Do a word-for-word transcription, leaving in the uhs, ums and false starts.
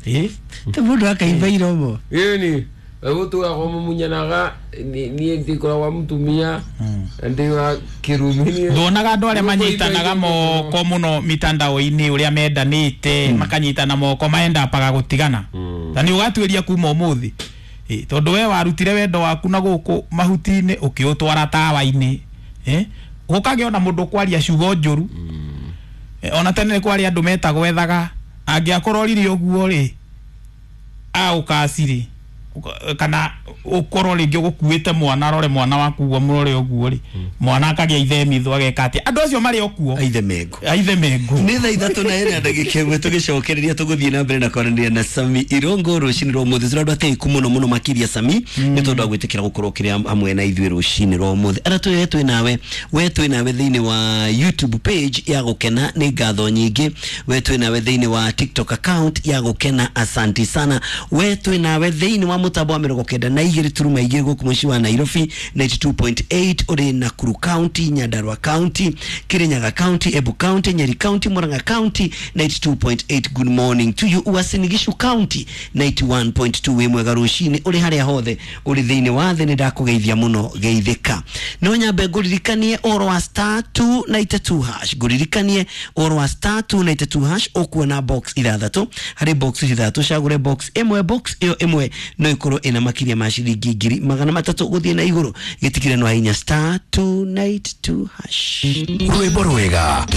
eh te mundu akaimba iromo yeni Ebutu ya kwa munyanaga ni ni ndikora wa mtumia ndiwa kirumini donaga ndore manyitanaga moko muno mitandao-ini uria mendanite makanyitana moko maenda paga gutigana tani ugatweria kuma umuthi eh tondu we warutire wendo waku na guku mahuti-ini ukiutwara tawa-ini eh ukagiona mundu kwaria ciugo njuru ona tene kwari andu metagwethaga angiakororire uguo ri a ukasiri kana ukoro ringi gukuite mwana rore mwana waku wa murore oguo ri mwana akagia ithemithwa agekati andu acio mari okuo aithe mengo aithe mengo ni tha ithatu na ene ndagike mwe tugicokereria tuguthie na mbere na kwaranĩria na Sami Irongo rucini rwa muthi zira ndate kumuno muno makiria Sami ni tondu agwitikira gukorokira hamwe na ithuĩ rucini rwa muthi ara twe twe nawe we twe nawe thiini wa YouTube page ya gukena ni ngatho nyingi we twe nawe thiini wa TikTok account ya gukena asanti sana we twe nawe thiini wa mutambo wa mirongo kenda na igiri turuma igiri guku muci wa Nairobi ninety-two point eight uri Nakuru County Nyandarua County Kirinyaga County Embu County Nyeri County Murang'a County ninety-two point eight good morning to you Uasin Gishu County ninety-one point two we mwega rucini uri haria hothe uri thiini wa thĩ ndakugeithia muno geithika no nyambe nguririkanie oro wa star two ninety-two hash nguririkanie oro wa star two ninety-two hash okuona box ithathatu hari box ithathatu cagure box imwe box iyo imwe no ikoro ina makiria ma ciringi ngiri magana matatu guthie na iguru gitikire no hinya star two ninety-two hash Rwĩmbo rwega